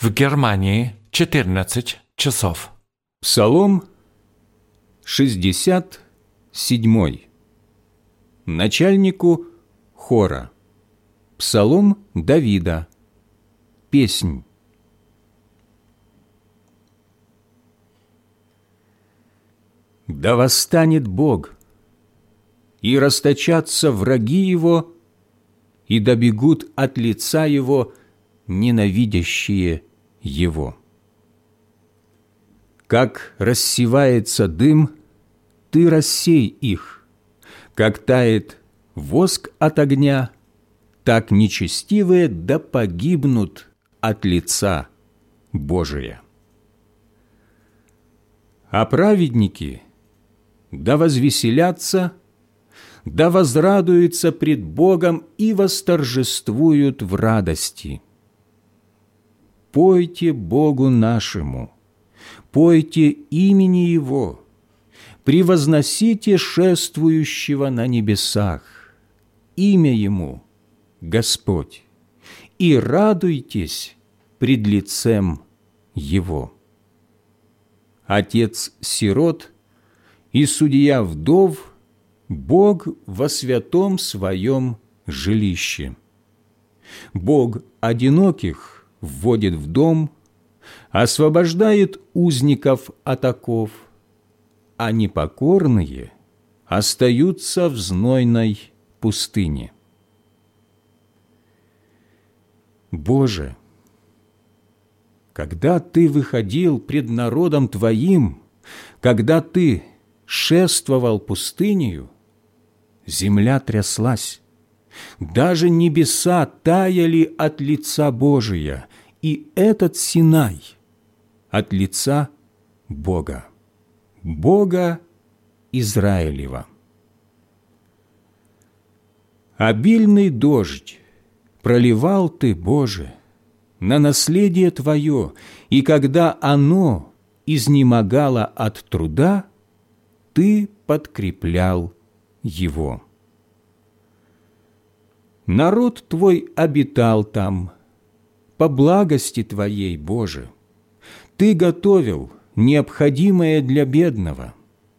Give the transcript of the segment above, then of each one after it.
В Германии 14 часов. Псалом 67. Начальнику хора. Псалом Давида. Песнь. Да восстанет Бог, и расточатся враги Его, и добегут от лица Его ненавидящие Его. Как рассевается дым, Ты рассей их, как тает воск от огня, так нечестивые да погибнут от лица Божия. А праведники да возвеселятся, да возрадуются пред Богом и восторжествуют в радости. Пойте Богу нашему, пойте имени Его, превозносите шествующего на небесах, имя Ему – Господь, и радуйтесь пред лицем Его. Отец сирот и судья вдов, Бог во святом Своем жилище. Бог одиноких вводит в дом, освобождает узников от оков, а непокорные остаются в знойной пустыне. Боже, когда Ты выходил пред народом Твоим, когда Ты шествовал пустынею, земля тряслась, даже небеса таяли от лица Божия, и этот Синай от лица Бога, Бога Израилева. Обильный дождь проливал Ты, Боже, на наследие Твое, и когда оно изнемогало от труда, Ты подкреплял его. Народ Твой обитал там, по благости Твоей, Боже. Ты готовил необходимое для бедного.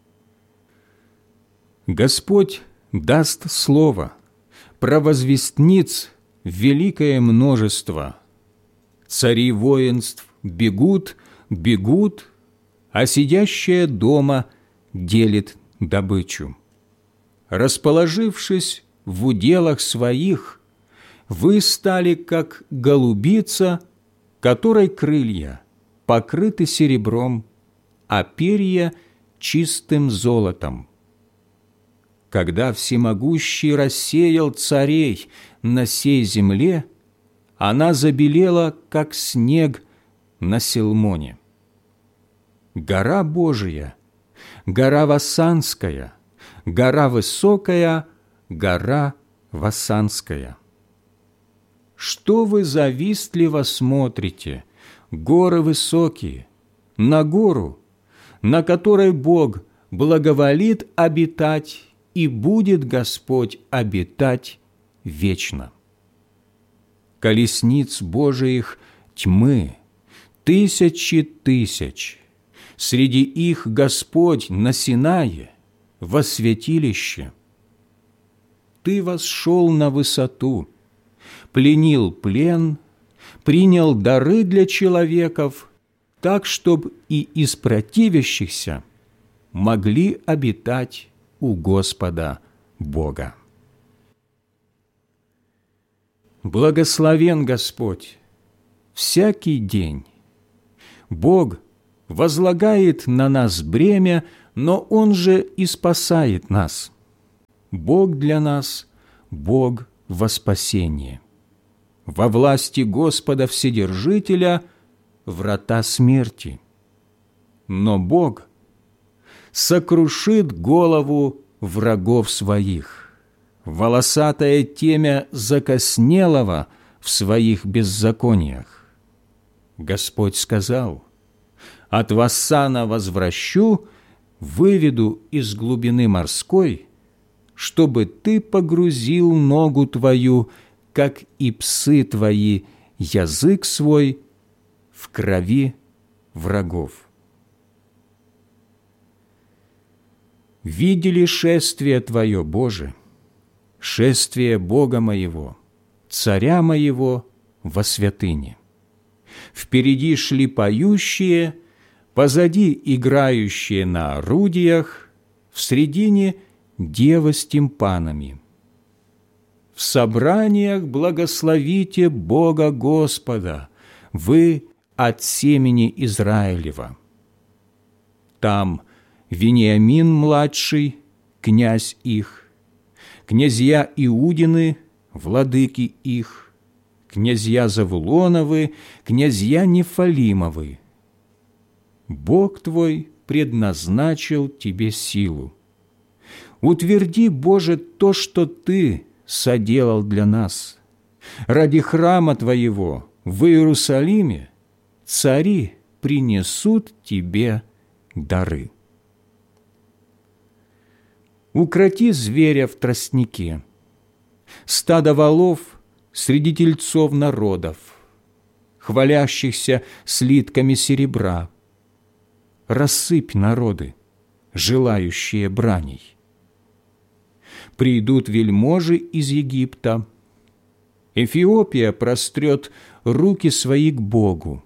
Господь даст слово, провозвестниц великое множество. Цари воинств бегут, бегут, а сидящая дома делит добычу. Расположившись в уделах своих, вы стали, как голубица, которой крылья покрыты серебром, а перья чистым золотом. Когда Всемогущий рассеял царей на сей земле, она забелела, как снег на Силмоне. Гора Божия, гора Вассанская, гора высокая, гора Вассанская. Что вы завистливо смотрите, горы высокие, на гору, на которой Бог благоволит обитать, и будет Господь обитать вечно? Колесниц Божиих тьмы, тысячи тысяч, среди их Господь на Синае, во святилище. Ты восшел на высоту, пленил плен, принял дары для человеков, так, чтоб и из противящихся могли обитать у Господа Бога. Благословен Господь всякий день. Бог возлагает на нас бремя, но Он же и спасает нас. Бог для нас – Бог во спасение. Во власти Господа Вседержителя врата смерти. Но Бог сокрушит голову врагов своих, волосатое темя закоснелого в своих беззакониях. Господь сказал: «От Вассана возвращу, выведу из глубины морской, чтобы ты погрузил ногу твою, как и псы твои, язык свой в крови врагов. Видели шествие Твое, Боже, шествие Бога моего, Царя моего во святыне. Впереди шли поющие, позади играющие на орудиях, в средине дева с тимпанами. В собраниях благословите Бога Господа, вы от семени Израилева. Там Вениамин-младший, князь их, князья Иудины, владыки их, князья Завулоновы, князья Нефалимовы. Бог твой предназначил тебе силу. Утверди, Боже, то, что Ты соделал для нас. Ради храма Твоего в Иерусалиме цари принесут Тебе дары. Укроти зверя в тростнике, стадо волов среди тельцов народов, хвалящихся слитками серебра. Рассыпь народы, желающие браней. Придут вельможи из Египта. Эфиопия прострет руки свои к Богу.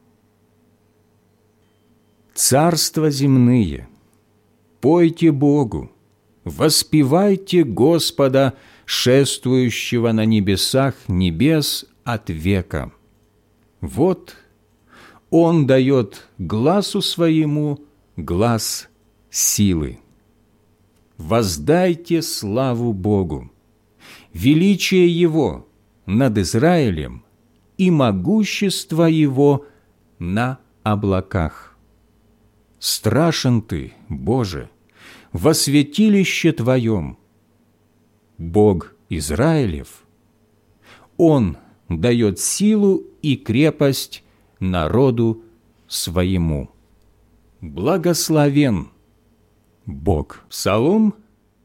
Царства земные, пойте Богу, воспевайте Господа, шествующего на небесах небес от века. Вот Он дает гласу своему глас силы. Воздайте славу Богу, величие Его над Израилем и могущество Его на облаках. Страшен Ты, Боже, во святилище Твоем. Бог Израилев, Он дает силу и крепость народу своему. Благословен Бог. Псалом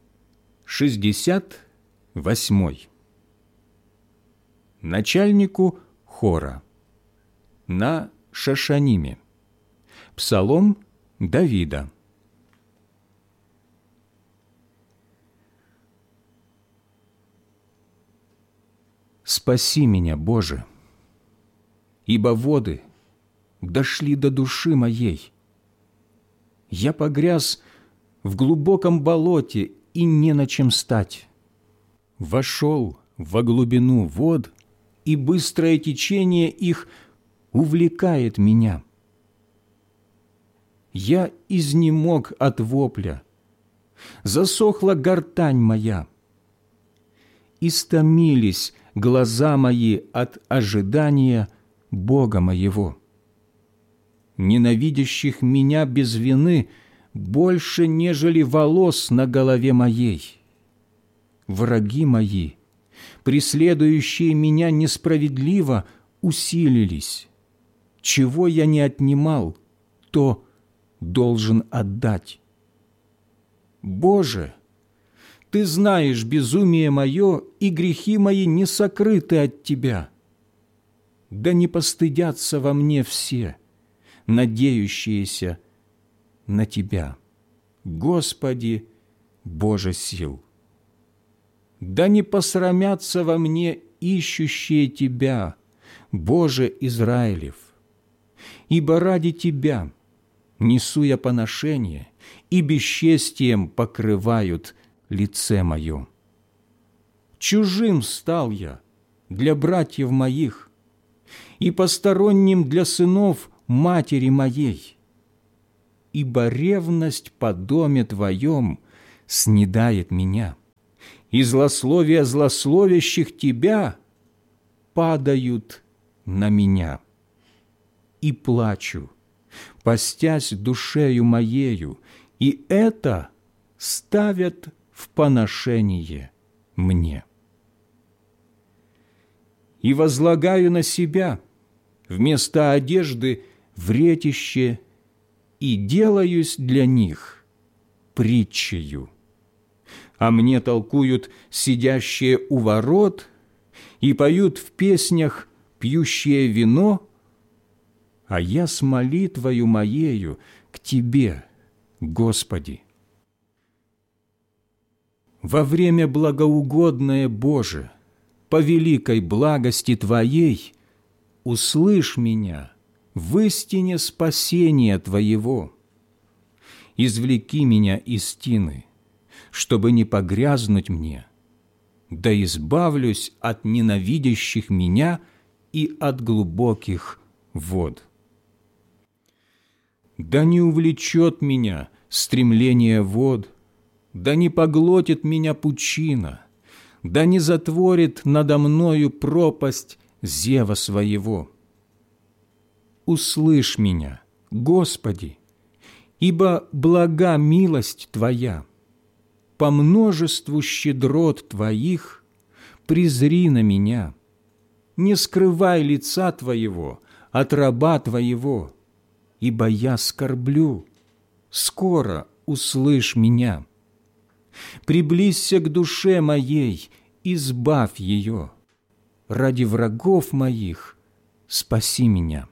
68. Начальнику хора на Шашаниме. Псалом Давида. Спаси меня, Боже, ибо воды дошли до души моей. Я погряз в глубоком болоте и не на чем стать. Вошел во глубину вод, и быстрое течение их увлекает меня. Я изнемог от вопля, засохла гортань моя. Истомились глаза мои от ожидания Бога моего. Ненавидящих меня без вины больше, нежели волос на голове моей. Враги мои, преследующие меня несправедливо, усилились. Чего я не отнимал, то должен отдать. Боже, Ты знаешь безумие мое, и грехи мои не сокрыты от Тебя. Да не постыдятся во мне все, надеющиеся на Тебя, Господи, Боже сил. Да не посрамятся во мне ищущие Тебя, Боже Израилев, ибо ради Тебя несу я поношение, и бесчестием покрывают лице мое. Чужим стал я для братьев моих и посторонним для сынов матери моей, ибо ревность по доме Твоем снедает меня, и злословия злословящих Тебя падают на меня. И плачу, постясь душею моею, и это ставят в поношение мне. И возлагаю на себя вместо одежды вретище, и делаюсь для них притчею. А мне толкуют сидящие у ворот и поют в песнях пьющие вино. а я с молитвою моею к Тебе, Господи. Во время благоугодное, Боже, по великой благости Твоей, услышь меня в истине спасения Твоего. Извлеки меня из тины, чтобы не погрязнуть мне, да избавлюсь от ненавидящих меня и от глубоких вод. Да не увлечет меня стремление вод, да не поглотит меня пучина, да не затворит надо мною пропасть зева своего. Услышь меня, Господи, ибо блага милость Твоя. По множеству щедрот Твоих презри на меня. Не скрывай лица Твоего от раба Твоего, ибо я скорблю. Скоро услышь меня. Приблизься к душе моей, избавь ее. Ради врагов моих спаси меня.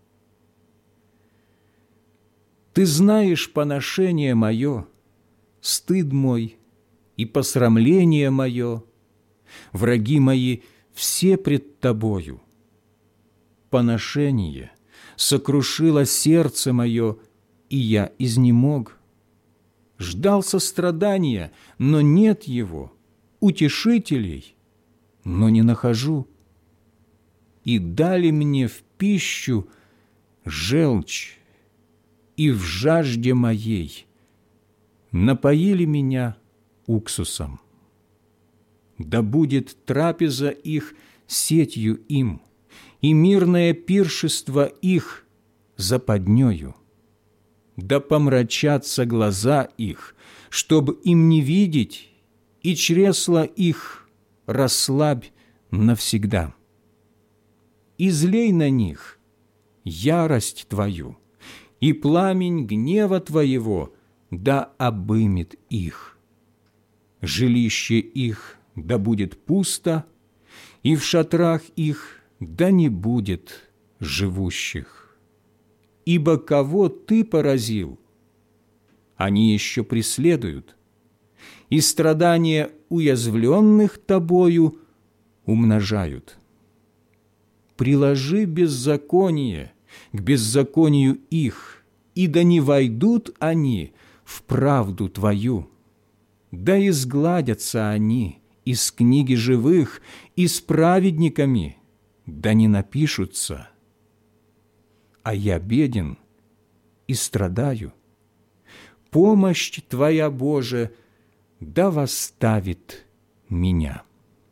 Ты знаешь поношение мое, стыд мой и посрамление мое, враги мои все пред Тобою. Поношение сокрушило сердце мое, и я изнемог. Ждал сострадания, но нет его, утешителей, но не нахожу. И дали мне в пищу желчь, и в жажде моей напоили меня уксусом. Да будет трапеза их сетью им, и мирное пиршество их западнею. Да помрачатся глаза их, чтоб им не видеть, и чресла их расслабь навсегда. Излей на них ярость Твою, и пламень гнева Твоего да обымет их. Жилище их да будет пусто, и в шатрах их да не будет живущих. Ибо кого Ты поразил, они еще преследуют, и страдания уязвленных Тобою умножают. Приложи беззаконие к беззаконию их, и да не войдут они в правду Твою. Да изгладятся они из книги живых, и с праведниками да не напишутся. А я беден и страдаю. Помощь Твоя, Боже, да восставит меня.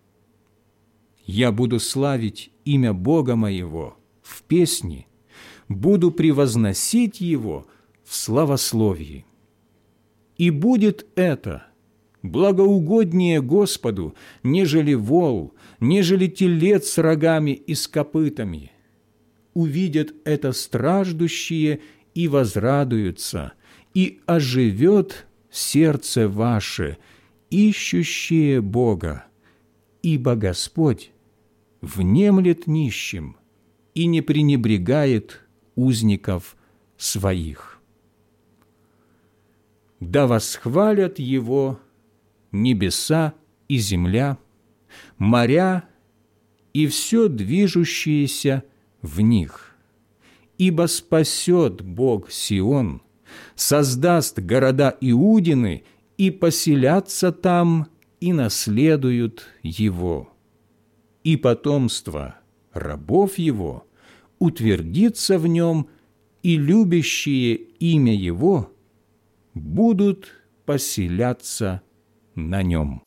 Я буду славить имя Бога моего в песне, буду превозносить Его в славословии. И будет это благоугоднее Господу, нежели вол, нежели телец с рогами и с копытами. Увидят это страждущие и возрадуются, и оживет сердце ваше, ищущее Бога, ибо Господь внемлет нищим и не пренебрегает узников своих. Да восхвалят Его небеса и земля, моря и все движущееся в них. Ибо спасет Бог Сион, создаст города Иудины, и поселятся там, и наследуют его. И потомство рабов его утвердится в нем, и любящие имя его будут поселяться на нем.